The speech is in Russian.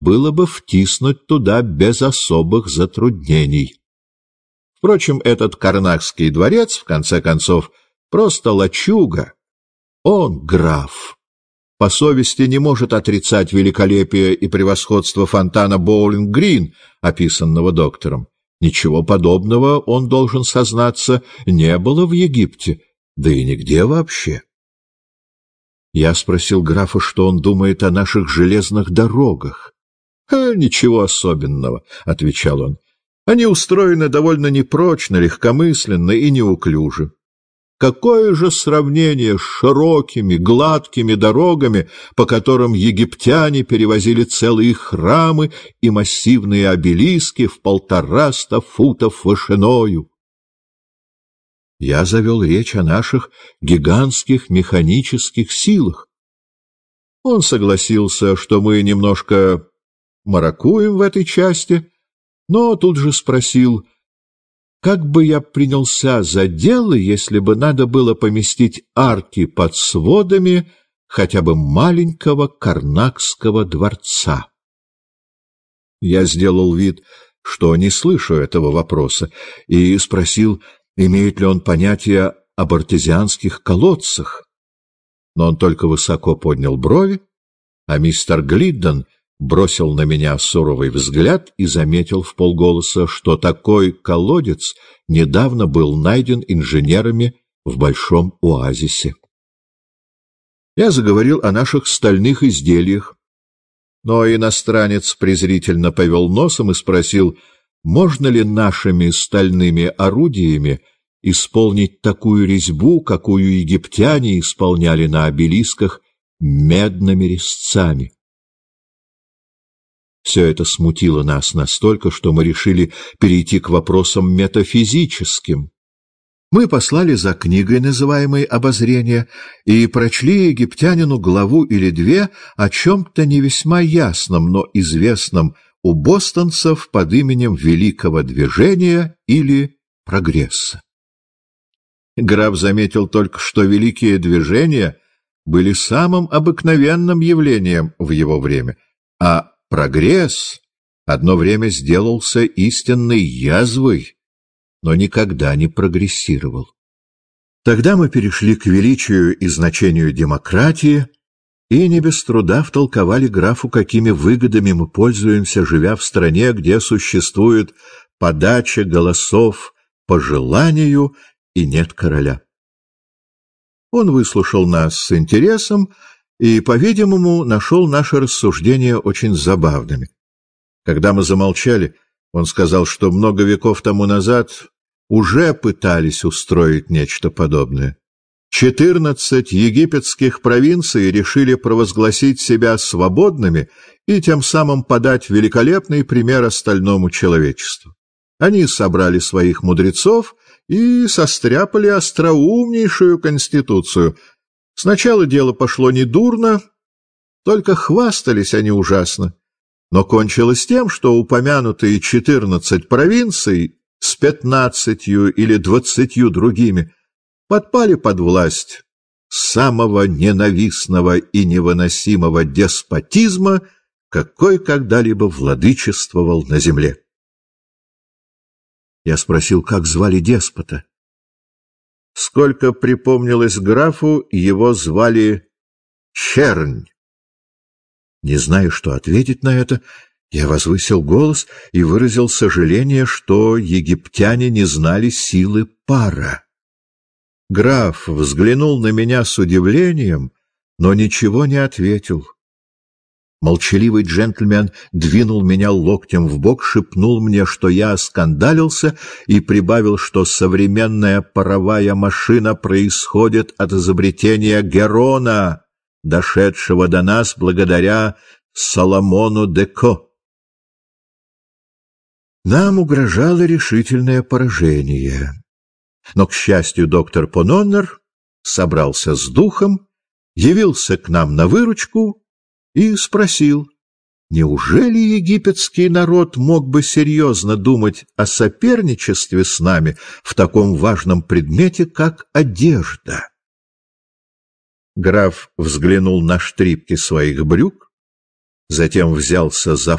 было бы втиснуть туда без особых затруднений. Впрочем, этот Карнакский дворец, в конце концов, просто лачуга. Он граф. По совести не может отрицать великолепие и превосходство фонтана Боулинг-Грин, описанного доктором. Ничего подобного, он должен сознаться, не было в Египте, да и нигде вообще. Я спросил графа, что он думает о наших железных дорогах. «Ничего особенного», — отвечал он. «Они устроены довольно непрочно, легкомысленно и неуклюже. Какое же сравнение с широкими, гладкими дорогами, по которым египтяне перевозили целые храмы и массивные обелиски в 150 футов вышиною?» Я завел речь о наших гигантских механических силах. Он согласился, что мы немножко маракуем в этой части, но тут же спросил, как бы я принялся за дело, если бы надо было поместить арки под сводами хотя бы маленького Карнакского дворца. Я сделал вид, что не слышу этого вопроса, и спросил, имеет ли он понятие об артезианских колодцах. Но он только высоко поднял брови, а мистер Глидден бросил на меня суровый взгляд и заметил вполголоса, что такой колодец недавно был найден инженерами в большом оазисе. Я заговорил о наших стальных изделиях, но иностранец презрительно повел носом и спросил, можно ли нашими стальными орудиями исполнить такую резьбу, какую египтяне исполняли на обелисках медными резцами. Все это смутило нас настолько, что мы решили перейти к вопросам метафизическим. Мы послали за книгой, называемой «Обозрение», и прочли египтянину главу или две о чем-то не весьма ясном, но известном у бостонцев под именем Великого Движения или Прогресса. Граф заметил только, что великие движения были самым обыкновенным явлением в его время, а прогресс одно время сделался истинной язвой, но никогда не прогрессировал. Тогда мы перешли к величию и значению демократии и не без труда втолковали графу, какими выгодами мы пользуемся, живя в стране, где существует подача голосов по желанию и нет короля. Он выслушал нас с интересом и, по-видимому, нашел наши рассуждения очень забавными. Когда мы замолчали, он сказал, что много веков тому назад уже пытались устроить нечто подобное. 14 египетских провинций решили провозгласить себя свободными и тем самым подать великолепный пример остальному человечеству. Они собрали своих мудрецов и состряпали остроумнейшую конституцию. Сначала дело пошло недурно, только хвастались они ужасно, но кончилось тем, что упомянутые 14 провинций с 15 или 20 другими подпали под власть самого ненавистного и невыносимого деспотизма, какой когда-либо владычествовал на земле. Я спросил, как звали деспота. Сколько припомнилось графу, его звали Чернь. Не зная, что ответить на это, я возвысил голос и выразил сожаление, что египтяне не знали силы пара. Граф взглянул на меня с удивлением, но ничего не ответил. Молчаливый джентльмен двинул меня локтем в бок, шепнул мне, что я оскандалился, и прибавил, что современная паровая машина происходит от изобретения Герона, дошедшего до нас благодаря Соломону Деко. Нам угрожало решительное поражение. Но, к счастью, доктор Пононнер собрался с духом, явился к нам на выручку и спросил, неужели египетский народ мог бы серьезно думать о соперничестве с нами в таком важном предмете, как одежда? Граф взглянул на штрипки своих брюк, затем взялся за